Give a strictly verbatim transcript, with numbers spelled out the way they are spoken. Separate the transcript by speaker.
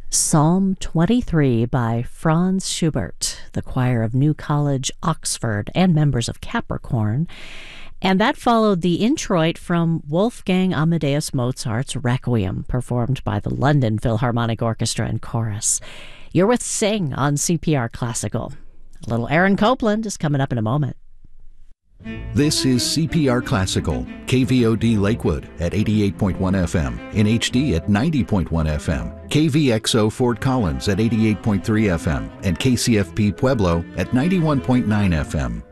Speaker 1: Psalm twenty-three by Franz Schubert, the choir of New College, Oxford, and members of Capricorn. And that followed the introit from Wolfgang Amadeus Mozart's Requiem, performed by the London Philharmonic Orchestra and Chorus. You're with Sing on C P R Classical. A little Aaron Copland is coming up in a moment.
Speaker 2: This is C P R Classical, K V O D Lakewood at eighty-eight point one F M, in H D at ninety point one F M, K V X O Fort Collins at eighty-eight point three F M, and K C F P Pueblo at ninety-one point nine F M.